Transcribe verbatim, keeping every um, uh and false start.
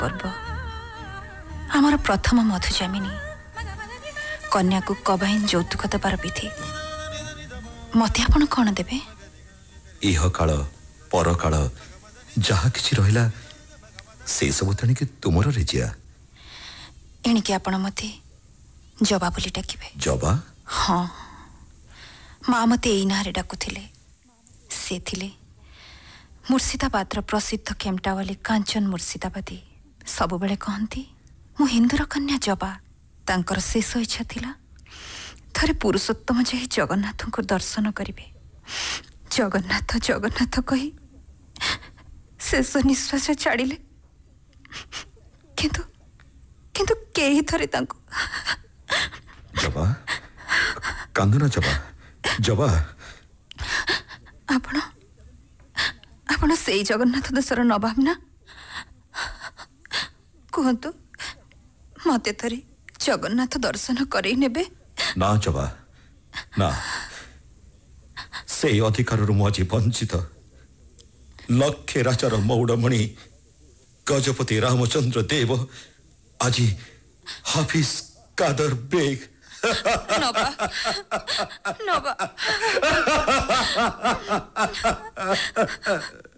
पर्व आमर प्रथम मधुजामिनी कन्या को कबाइन यौतुक देवार विधि मते आपण कौन देबे? इह काल पर काल जहा किछि रहिला से सब तणिके तुमर रेजिया एणिके आपण मते जबा बोली डाकिबे। जबा? हाँ माँ मते एई नारे डाकुथिले। से थिले मुर्शिदाबाद प्रसिद्ध केमटावाली कांचन मुर्शिदाबादी। सब बेले कहती मु हिंदूर कन्या जबा। तांकर शेष इच्छा थिला थरे पुरुषोत्तम जाई जगन्नाथ को दर्शन करिवे। जगन्नाथ जगन्नाथ कही शेष निश्वास छाड़िले किंतु किंतु केही थरे तांको जबा कांदना जबा जबा आपण आपण सेई जगन्नाथ देशर नवाब ना? कहतु मते थरे जगन्नाथ दर्शन करई नेबे? ना जबा ना से अधिकार मु आज वंचित। लक्षे राजार मौड़मणि गजपति रामचंद्र देव आज हाफिज कादर बेग नबा नबा